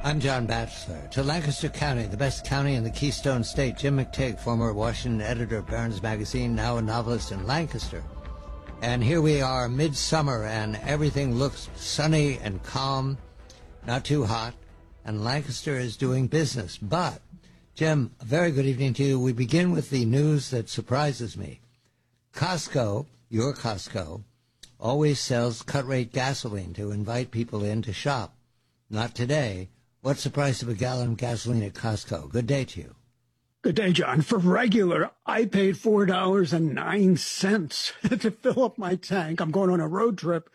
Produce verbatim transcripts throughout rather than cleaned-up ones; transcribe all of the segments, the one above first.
I'm John Batchelor. To Lancaster County, the best county in the Keystone State. Jim McTighe, former Washington editor of Barron's Magazine, now a novelist in Lancaster. And here we are, midsummer, and everything looks sunny and calm, not too hot, and Lancaster is doing business. But, Jim, a very good evening to you. We begin with the news that surprises me. Costco, your Costco, always sells cut-rate gasoline to invite people in to shop. Not today. What's the price of a gallon of gasoline at Costco? Good day to you. Good day, John. For regular, I paid four dollars and nine cents to fill up my tank. I'm going on a road trip.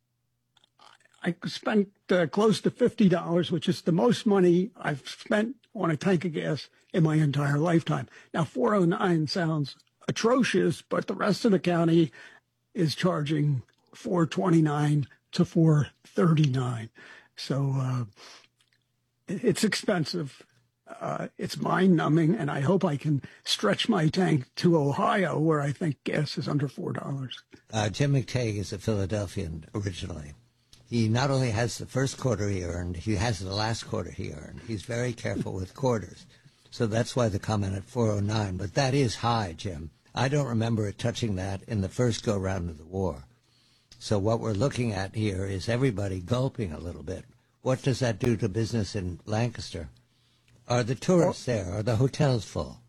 I spent uh, close to fifty dollars, which is the most money I've spent on a tank of gas in my entire lifetime. Now, four oh nine sounds atrocious, but the rest of the county is charging four twenty-nine to four thirty-nine. So, uh, it's expensive. Uh, it's mind-numbing, and I hope I can stretch my tank to Ohio, where I think gas is under four dollars. Uh, Jim McTighe is a Philadelphian originally. He not only has the first quarter he earned, he has the last quarter he earned. He's very careful with quarters. So that's why the comment at four oh nine. But that is high, Jim. I don't remember it touching that in the first go-round of the war. So what we're looking at here is everybody gulping a little bit. What does that do to business in Lancaster? Are the tourists there? Are the hotels full?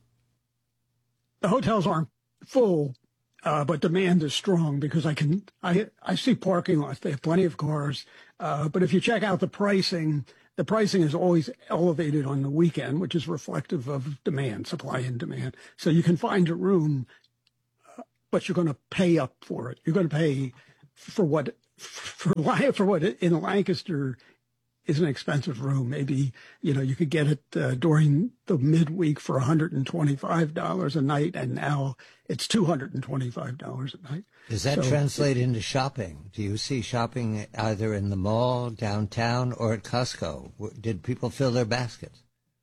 The hotels aren't full, uh, but demand is strong because I can I I see parking lots. They have plenty of cars. Uh, but if you check out the pricing, the pricing is always elevated on the weekend, which is reflective of demand, supply and demand. So you can find a room, uh, but you're going to pay up for it. You're going to pay for what for for what in Lancaster is an expensive room. Maybe, you know, you could get it uh, during the midweek for one hundred twenty-five dollars a night, and now it's two hundred twenty-five dollars a night. Does that so, translate into shopping? Do you see shopping either in the mall, downtown, or at Costco? Did people fill their baskets?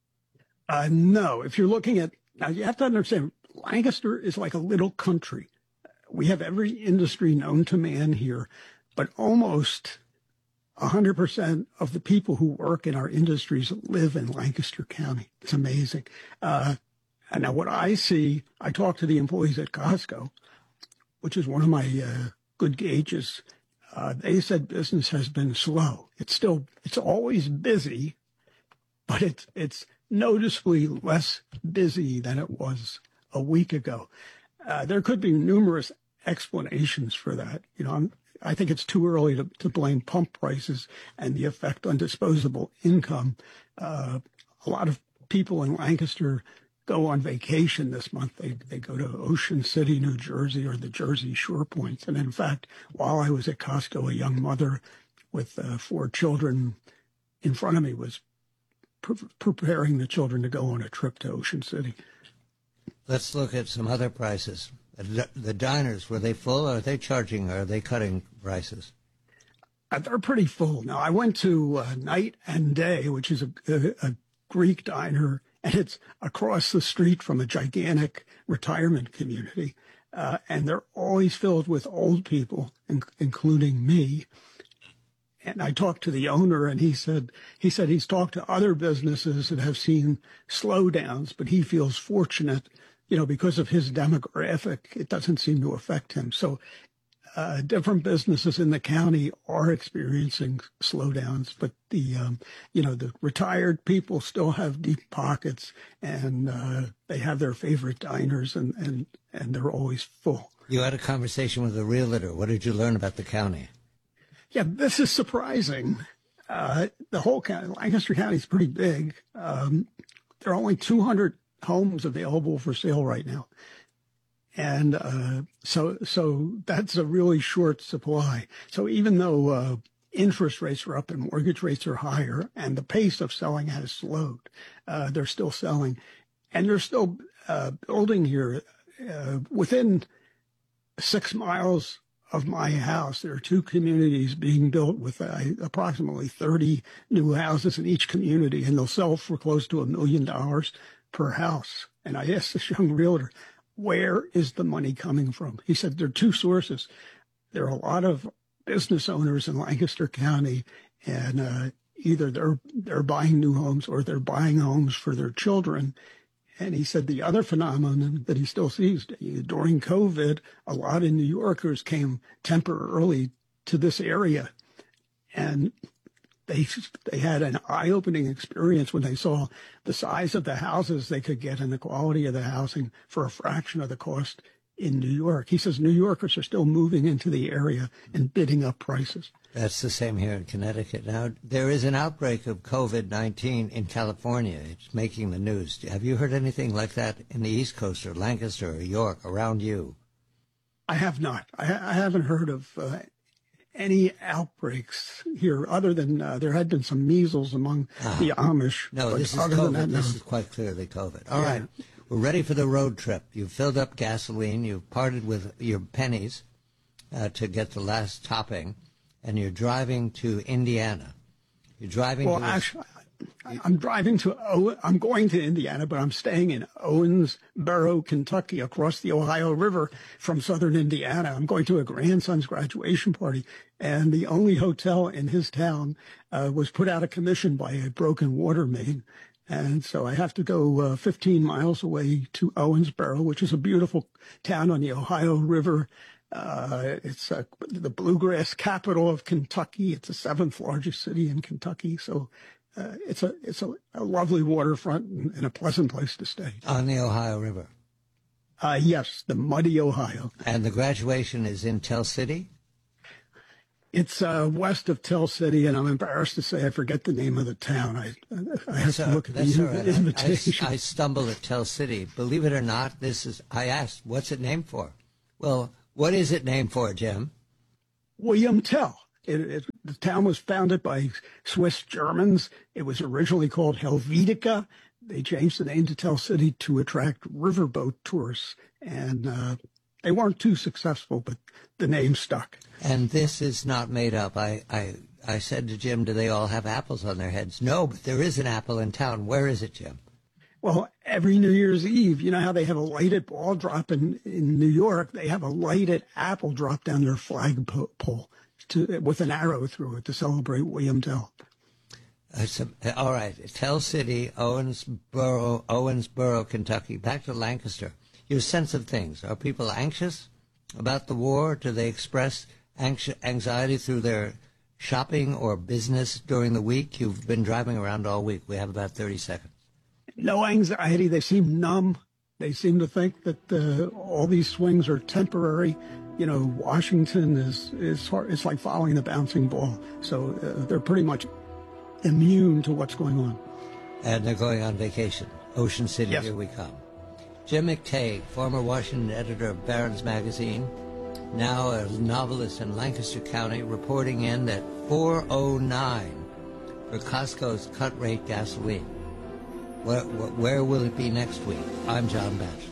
Uh, no. If you're looking at, now you have to understand, Lancaster is like a little country. We have every industry known to man here, but almost one hundred percent of the people who work in our industries live in Lancaster County. It's amazing. Uh, and now what I see, I talk to the employees at Costco, which is one of my uh, good gauges. Uh, they said business has been slow. It's still, it's always busy, but it's, it's noticeably less busy than it was a week ago. Uh, there could be numerous explanations for that. You know, I'm, I think it's too early to, to blame pump prices and the effect on disposable income. Uh, a lot of people in Lancaster go on vacation this month. They they go to Ocean City, New Jersey, or the Jersey Shore Points. And in fact, while I was at Costco, a young mother with uh, four children in front of me was pre- preparing the children to go on a trip to Ocean City. Let's look at some other prices. The diners, were they full, or are they charging, or are they cutting prices? Uh, they're pretty full. Now, I went to uh, Night and Day, which is a, a, a Greek diner, and it's across the street from a gigantic retirement community. Uh, and they're always filled with old people, in, including me. And I talked to the owner, and he said he said he's talked to other businesses that have seen slowdowns, but he feels fortunate, you know, because of his demographic, it doesn't seem to affect him. So uh, different businesses in the county are experiencing slowdowns, but the, um, you know, the retired people still have deep pockets, and uh, they have their favorite diners, and, and, and they're always full. You had a conversation with a realtor. What did you learn about the county? Yeah, this is surprising. Uh, the whole county, Lancaster County is pretty big. Um, there are only two hundred homes available for sale right now. And uh, so so that's a really short supply. So even though uh, interest rates are up and mortgage rates are higher and the pace of selling has slowed, uh, they're still selling. And they're still uh, building here. Uh, within six miles of my house, there are two communities being built with uh, approximately thirty new houses in each community, and they'll sell for close to a million dollars per house. And I asked this young realtor, where is the money coming from? He said there are two sources. There are a lot of business owners in Lancaster County, and uh, either they're they're buying new homes or they're buying homes for their children. And he said the other phenomenon that he still sees during COVID, a lot of New Yorkers came temporarily to this area, and they they had an eye-opening experience when they saw the size of the houses they could get and the quality of the housing for a fraction of the cost in New York. He says New Yorkers are still moving into the area and bidding up prices. That's the same here in Connecticut. Now, there is an outbreak of COVID nineteen in California. It's making the news. Have you heard anything like that in the East Coast or Lancaster or York around you? I have not. I, I haven't heard of uh, any outbreaks here other than uh, there had been some measles among ah. the Amish. No, this is COVID. That, no. This is quite clearly COVID. All yeah. right. We're ready for the road trip. You've filled up gasoline. You've parted with your pennies uh, to get the last topping, and you're driving to Indiana. You're driving. Well, to actually, a, I'm driving to. O- I'm going to Indiana, but I'm staying in Owensboro, Kentucky, across the Ohio River from southern Indiana. I'm going to a grandson's graduation party, and the only hotel in his town uh, was put out of commission by a broken water main. And so I have to go uh, fifteen miles away to Owensboro, which is a beautiful town on the Ohio River. Uh, it's uh, the bluegrass capital of Kentucky. It's the seventh largest city in Kentucky. So uh, it's a it's a, a lovely waterfront and, and a pleasant place to stay. On the Ohio River? Uh, yes, the muddy Ohio. And the graduation is in Tell City? It's uh, west of Tell City, and I'm embarrassed to say I forget the name of the town. I, I have to look at the right. invitation. I, I stumble at Tell City. Believe it or not, this is. I asked, what's it named for? Well, what is it named for, Jim? William Tell. It, it, the town was founded by Swiss Germans. It was originally called Helvetica. They changed the name to Tell City to attract riverboat tourists, and uh, they weren't too successful, but the name stuck. And this is not made up. I, I, I said to Jim, do they all have apples on their heads? No, but there is an apple in town. Where is it, Jim? Well, every New Year's Eve, you know how they have a lighted ball drop in, in New York? They have a lighted apple drop down their flagpole to, with an arrow through it to celebrate William Tell. Uh, so, all right. Tell City, Owensboro, Owensboro, Kentucky. Back to Lancaster. Your sense of things. Are people anxious about the war? Do they express anxi- anxiety through their shopping or business during the week? You've been driving around all week. We have about thirty seconds. No anxiety. They seem numb. They seem to think that uh, all these swings are temporary. You know, Washington is, is hard. It's like following the bouncing ball. So uh, they're pretty much immune to what's going on. And they're going on vacation. Ocean City, yes. Here we come. Jim McTague, former Washington editor of Barron's Magazine, now a novelist in Lancaster County, reporting in at four oh nine for Costco's cut-rate gasoline. Where, where will it be next week? I'm John Batchelor.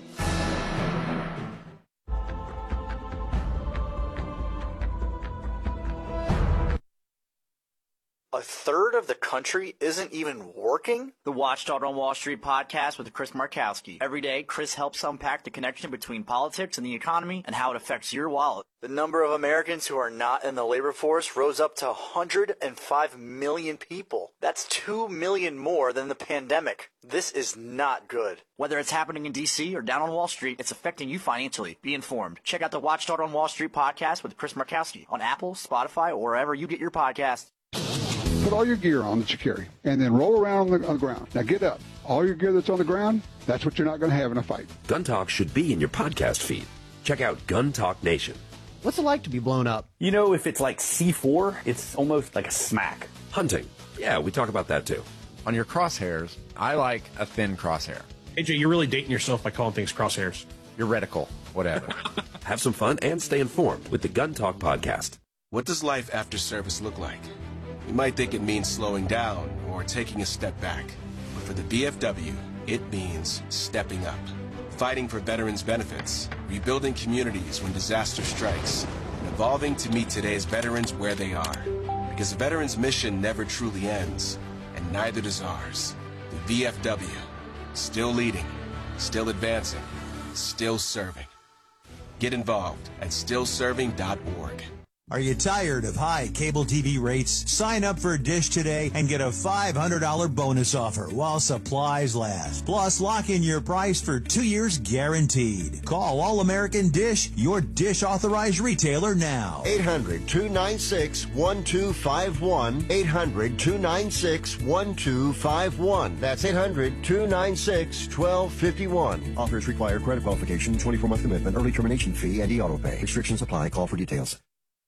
A third of the country isn't even working? The Watchdog on Wall Street podcast with Chris Markowski. Every day, Chris helps unpack the connection between politics and the economy and how it affects your wallet. The number of Americans who are not in the labor force rose up to one hundred five million people. That's two million more than the pandemic. This is not good. Whether it's happening in D C or down on Wall Street, it's affecting you financially. Be informed. Check out the Watchdog on Wall Street podcast with Chris Markowski on Apple, Spotify, or wherever you get your podcasts. Put all your gear on that you carry, and then roll around on the, on the ground. Now get up. All your gear that's on the ground, that's what you're not going to have in a fight. Gun Talk should be in your podcast feed. Check out Gun Talk Nation. What's it like to be blown up? You know, if it's like C four, it's almost like a smack. Hunting. Yeah, we talk about that too. On your crosshairs, I like a thin crosshair. A J, you're really dating yourself by calling things crosshairs. Your reticle, whatever. Have some fun and stay informed with the Gun Talk podcast. What does life after service look like? You might think it means slowing down or taking a step back. But for the V F W, it means stepping up. Fighting for veterans' benefits, rebuilding communities when disaster strikes, and evolving to meet today's veterans where they are. Because the veterans' mission never truly ends, and neither does ours. The V F W, still leading, still advancing, still serving. Get involved at still serving dot org. Are you tired of high cable T V rates? Sign up for Dish today and get a five hundred dollars bonus offer while supplies last. Plus, lock in your price for two years guaranteed. Call All American Dish, your Dish authorized retailer now. eight hundred, two nine six, one two five one. eight hundred, two nine six, one two five one. That's eight hundred, two nine six, one two five one. Offers require credit qualification, twenty-four month commitment, early termination fee, and e-auto pay. Restrictions apply. Call for details.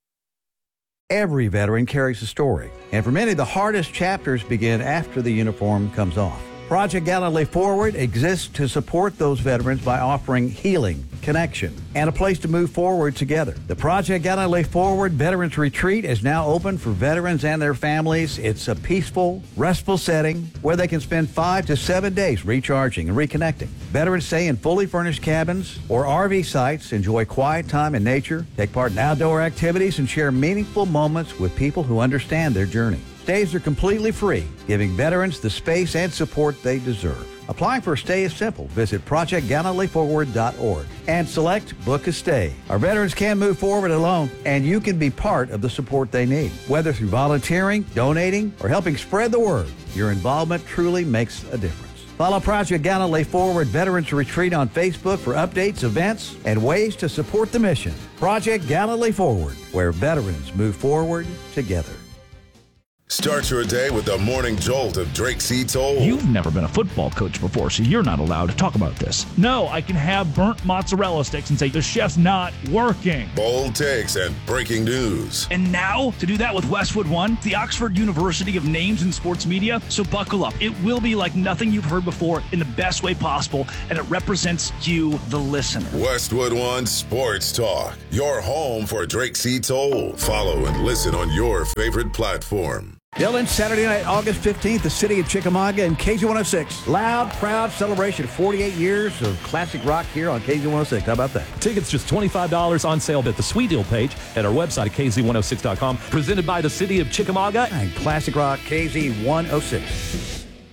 Every veteran carries a story, and for many, the hardest chapters begin after the uniform comes off. Project Gallantly Forward exists to support those veterans by offering healing, connection, and a place to move forward together. The Project Gallantly Forward Veterans Retreat is now open for veterans and their families. It's a peaceful, restful setting where they can spend five to seven days recharging and reconnecting. Veterans stay in fully furnished cabins or R V sites, enjoy quiet time in nature, take part in outdoor activities, and share meaningful moments with people who understand their journey. Stays are completely free, giving veterans the space and support they deserve. Applying for a stay is simple. Visit project gallantly forward dot org and select Book a Stay. Our veterans can move forward alone, and you can be part of the support they need. Whether through volunteering, donating, or helping spread the word, your involvement truly makes a difference. Follow Project Gallantly Forward Veterans Retreat on Facebook for updates, events, and ways to support the mission. Project Gallantly Forward, where veterans move forward together. Start your day with the morning jolt of Drake C. Toll. You've never been a football coach before, so you're not allowed to talk about this. No, I can have burnt mozzarella sticks and say the chef's not working. Bold takes and breaking news. And now, to do that with Westwood One, the Oxford University of Names in Sports Media. So buckle up. It will be like nothing you've heard before in the best way possible, and it represents you, the listener. Westwood One Sports Talk, your home for Drake C. Toll. Follow and listen on your favorite platform. Dylan, Saturday night, August fifteenth, the city of Chickamauga and K Z one oh six. Loud, proud celebration. forty-eight years of classic rock here on K Z one oh six. How about that? Tickets just twenty-five dollars on sale at the Sweet Deal page at our website at K Z one oh six dot com. Presented by the city of Chickamauga and classic rock K Z one oh six.